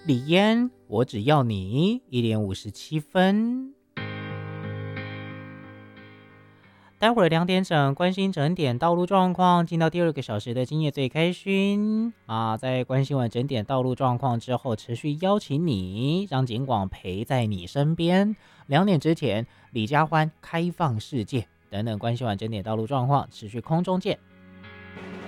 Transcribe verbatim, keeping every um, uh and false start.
李嫣，我只要你，一点五十七分。待会儿两点整，关心整点道路状况，进到第二个小时的今夜最开心啊！在关心完整点道路状况之后，持续邀请你，让警广陪在你身边。两点之前，李佳欢开放世界等等，关心完整点道路状况，持续空中见。